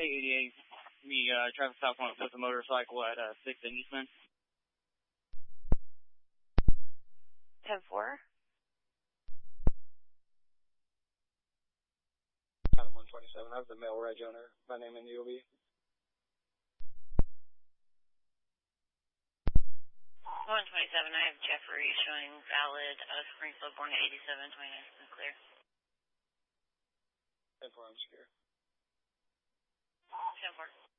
Hey, 88. Me, traffic stop with a motorcycle at 6 in Eastman. 10-4. Adam 127. I have the male reg owner. My name in UOB. 127. I have Jeffrey showing valid Springfield, born at 87, 29 clear. 10-4, I'm secure. 10-4.